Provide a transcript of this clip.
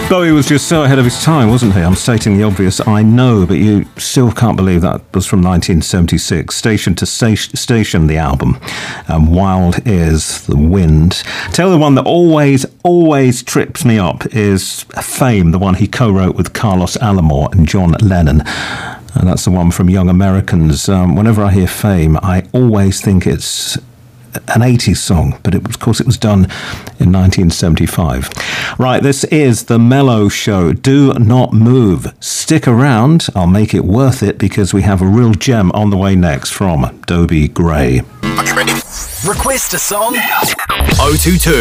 Bowie was just so ahead of his time, wasn't he? I'm stating the obvious, I know, but you still can't believe that was from 1976. Station to Station, the album. Wild is the Wind. Tell the one that always trips me up is Fame, the one he co-wrote with Carlos Alomar and John Lennon. And that's the one from Young Americans. Whenever I hear Fame, I always think it's an 80s song, but of course it was done in 1975. Right, this is The Mellow Show. Do not move. Stick around. I'll make it worth it because we have a real gem on the way next from Dobie Gray. Request a song 022